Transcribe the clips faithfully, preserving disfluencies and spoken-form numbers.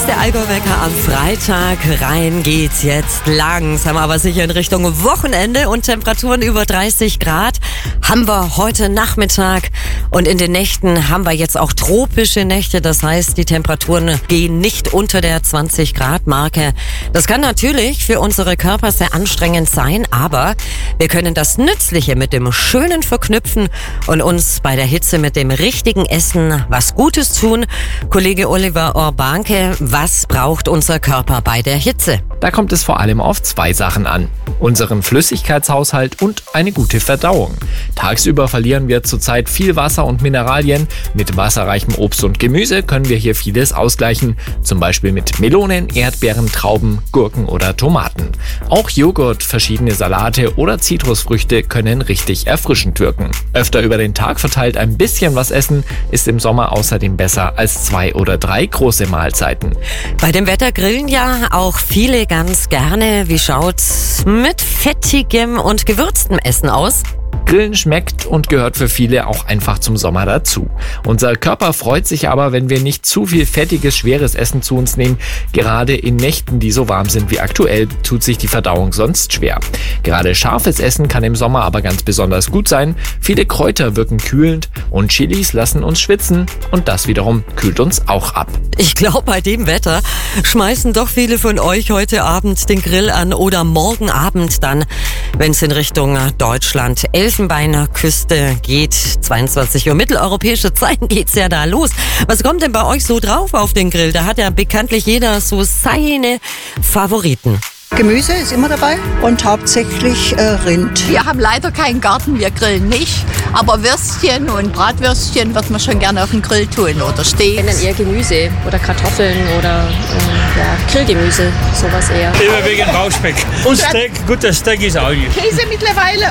ist der Allgäu-Wecker am Freitag. Rein geht's jetzt langsam, aber sicher in Richtung Wochenende und Temperaturen über dreißig Grad haben wir heute Nachmittag. Und in den Nächten haben wir jetzt auch tropische Nächte. Das heißt, die Temperaturen gehen nicht unter der zwanzig Grad Marke. Das kann natürlich für unsere Körper sehr anstrengend sein, aber wir können das Nützliche mit dem Schönen verknüpfen und uns bei der Hitze mit dem richtigen Essen was Gutes tun. Kollege Oliver Orbanke, was braucht unser Körper bei der Hitze? Da kommt es vor allem auf zwei Sachen an. Unseren Flüssigkeitshaushalt und eine gute Verdauung. Tagsüber verlieren wir zurzeit viel Wasser und Mineralien. Mit wasserreichem Obst und Gemüse können wir hier vieles ausgleichen. Zum Beispiel mit Melonen, Erdbeeren, Trauben, Gurken oder Tomaten. Auch Joghurt, verschiedene Salate oder Zitrusfrüchte können richtig erfrischend wirken. Öfter über den Tag verteilt ein bisschen was essen ist im Sommer außerdem besser als zwei oder drei große Mahlzeiten. Bei dem Wetter grillen ja auch viele ganz gerne. Wie schaut's mit fettigem und gewürztem Essen aus? Grillen schmeckt und gehört für viele auch einfach zum Sommer dazu. Unser Körper freut sich aber, wenn wir nicht zu viel fettiges, schweres Essen zu uns nehmen. Gerade in Nächten, die so warm sind wie aktuell, tut sich die Verdauung sonst schwer. Gerade scharfes Essen kann im Sommer aber ganz besonders gut sein. Viele Kräuter wirken kühlend und Chilis lassen uns schwitzen und das wiederum kühlt uns auch ab. Ich glaube, bei dem Wetter schmeißen doch viele von euch heute Abend den Grill an oder morgen Abend dann, wenn es in Richtung Deutschland, Elfenbeinküste geht. zweiundzwanzig Uhr mitteleuropäische Zeit geht's ja da los. Was kommt denn bei euch so drauf auf den Grill? Da hat ja bekanntlich jeder so seine Favoriten. Gemüse ist immer dabei und hauptsächlich äh, Rind. Wir haben leider keinen Garten, wir grillen nicht. Aber Würstchen und Bratwürstchen wird man schon gerne auf den Grill tun oder stehen. Wenn dann eher Gemüse oder Kartoffeln oder äh, ja, Grillgemüse, sowas eher. Immer wegen Bauchspeck. Und Steak, guter Steak ist auch gut. Käse mittlerweile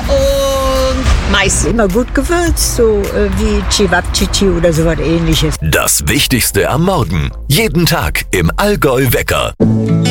und Mais. Immer gut gewürzt, so äh, wie Cevapcici oder sowas ähnliches. Das Wichtigste am Morgen. Jeden Tag im Allgäu-Wecker.